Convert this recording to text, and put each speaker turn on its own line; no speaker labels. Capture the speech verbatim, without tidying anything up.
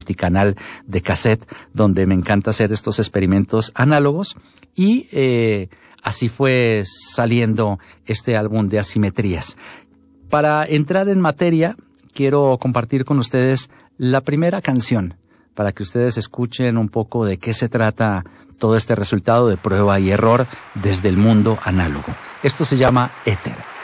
canal de cassette, donde me encanta hacer estos experimentos análogos, y eh, así fue saliendo este álbum de Asimetrías. Para entrar en materia, quiero compartir con ustedes la primera canción, para que ustedes escuchen un poco de qué se trata todo este resultado de prueba y error desde el mundo análogo. Esto se llama Éter.